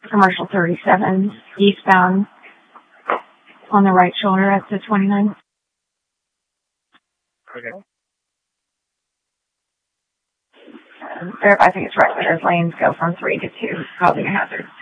commercial 37 eastbound on the right shoulder at the 29. Okay. I think it's right, but there's lanes go from 3 to 2, causing a hazard.